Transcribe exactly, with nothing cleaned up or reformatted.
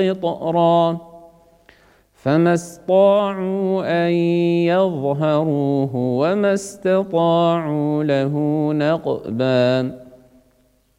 قطرا فما استطاعوا أن يظهروه وما استطاعوا له نقبا